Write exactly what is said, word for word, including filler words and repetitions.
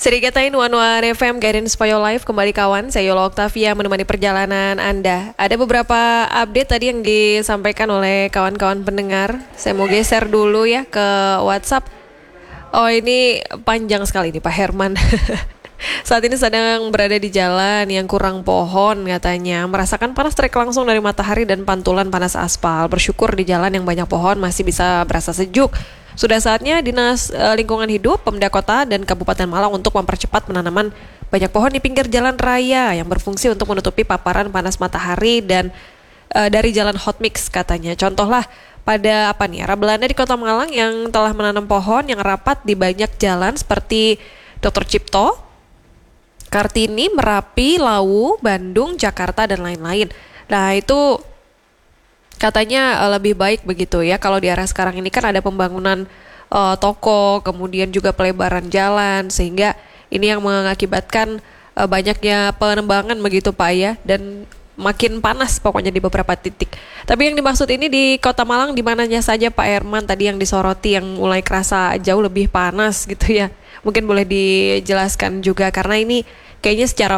Serikatain One One F M Guidance for Your Life kembali kawan. Saya Yola Octavia menemani perjalanan Anda. Ada beberapa update tadi yang disampaikan oleh kawan-kawan pendengar. Saya mau geser dulu ya ke WhatsApp. Oh, ini panjang sekali nih Pak Herman. Saat ini sedang berada di jalan yang kurang pohon katanya. Merasakan panas terik langsung dari matahari dan pantulan panas aspal. Bersyukur di jalan yang banyak pohon masih bisa berasa sejuk. Sudah saatnya Dinas e, Lingkungan Hidup, Pemda Kota, dan Kabupaten Malang untuk mempercepat penanaman banyak pohon di pinggir jalan raya yang berfungsi untuk menutupi paparan panas matahari dan e, dari jalan hot mix katanya. Contohlah pada apa nih, arah Belanda di Kota Malang yang telah menanam pohon yang rapat di banyak jalan seperti dokter Cipto, Kartini, Merapi, Lawu, Bandung, Jakarta, dan lain-lain. Nah itu katanya uh, lebih baik begitu ya. Kalau di arah sekarang ini kan ada pembangunan uh, toko, kemudian juga pelebaran jalan, sehingga ini yang mengakibatkan uh, banyaknya penembangan begitu Pak ya, dan makin panas pokoknya di beberapa titik. Tapi yang dimaksud ini di Kota Malang di mananya saja Pak Herman tadi yang disoroti yang mulai kerasa jauh lebih panas gitu ya. Mungkin boleh dijelaskan juga karena ini kayaknya secara